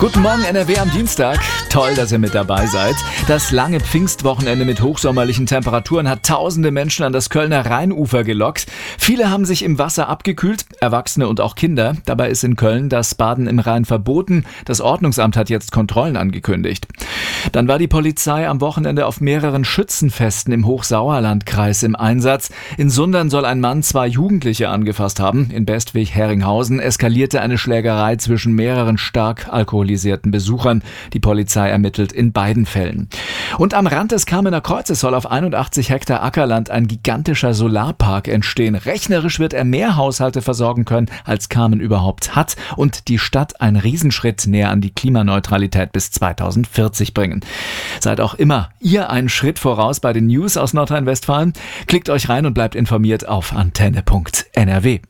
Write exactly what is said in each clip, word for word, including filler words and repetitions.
Guten Morgen N R W am Dienstag. Toll, dass ihr mit dabei seid. Das lange Pfingstwochenende mit hochsommerlichen Temperaturen hat tausende Menschen an das Kölner Rheinufer gelockt. Viele haben sich im Wasser abgekühlt, Erwachsene und auch Kinder. Dabei ist in Köln das Baden im Rhein verboten. Das Ordnungsamt hat jetzt Kontrollen angekündigt. Dann war die Polizei am Wochenende auf mehreren Schützenfesten im Hochsauerlandkreis im Einsatz. In Sundern soll ein Mann zwei Jugendliche angefasst haben. In Bestwig-Heringhausen eskalierte eine Schlägerei zwischen mehreren stark alkoholisierten Besuchern. Die Polizei ermittelt in beiden Fällen. Und am Rand des Kamener Kreuzes soll auf einundachtzig Hektar Ackerland ein gigantischer Solarpark entstehen. Rechnerisch wird er mehr Haushalte versorgen können, als Kamen überhaupt hat, und die Stadt einen Riesenschritt näher an die Klimaneutralität bis zweitausendvierzig bringen. Seid auch immer ihr einen Schritt voraus bei den News aus Nordrhein-Westfalen? Klickt euch rein und bleibt informiert auf antenne punkt n r w.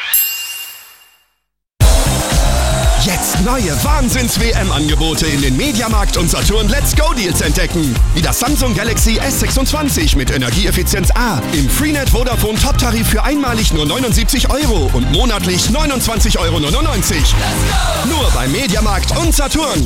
Jetzt neue Wahnsinns-W M-Angebote in den Mediamarkt und Saturn Let's Go Deals entdecken. Wie das Samsung Galaxy S sechsundzwanzig mit Energieeffizienz A im Freenet Vodafone Top-Tarif für einmalig nur neunundsiebzig Euro und monatlich neunundzwanzig Euro neunundneunzig. Nur bei Mediamarkt und Saturn.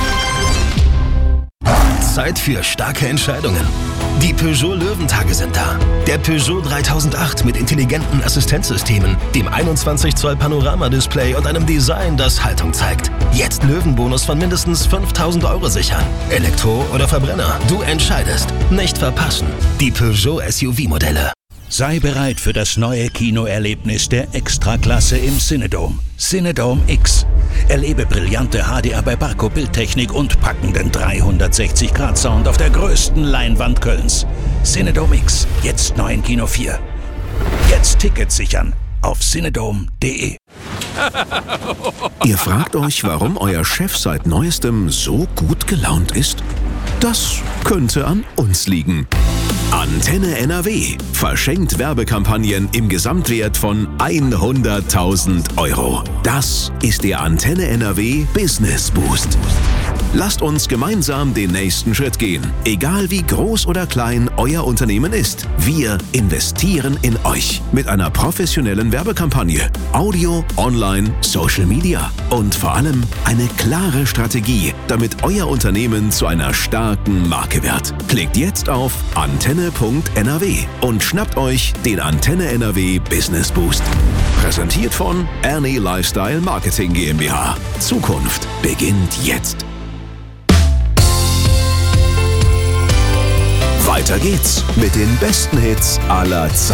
Zeit für starke Entscheidungen. Die Peugeot Löwentage sind da. Der Peugeot dreitausendacht mit intelligenten Assistenzsystemen, dem einundzwanzig Zoll Panoramadisplay und einem Design, das Haltung zeigt. Jetzt Löwenbonus von mindestens fünftausend Euro sichern. Elektro oder Verbrenner, du entscheidest. Nicht verpassen. Die Peugeot S U V-Modelle. Sei bereit für das neue Kinoerlebnis der Extraklasse im Cinedome. Cinedome X. Erlebe brillante H D R bei Barco Bildtechnik und packenden dreihundertsechzig Grad Sound auf der größten Leinwand Kölns. Cinedome X, jetzt neu in Kino vier. Jetzt Tickets sichern auf cinedome punkt de. Ihr fragt euch, warum euer Chef seit Neuestem so gut gelaunt ist? Das könnte an uns liegen. Antenne N R W verschenkt Werbekampagnen im Gesamtwert von hunderttausend Euro. Das ist der Antenne N R W Business Boost. Lasst uns gemeinsam den nächsten Schritt gehen. Egal wie groß oder klein euer Unternehmen ist, wir investieren in euch mit einer professionellen Werbekampagne, Audio, Online, Social Media und vor allem eine klare Strategie, damit euer Unternehmen zu einer starken Marke wird. Klickt jetzt auf antenne punkt n r w und schnappt euch den Antenne N R W Business Boost. Präsentiert von Ernie Lifestyle Marketing GmbH. Zukunft beginnt jetzt. Weiter geht's mit den besten Hits aller Zeiten.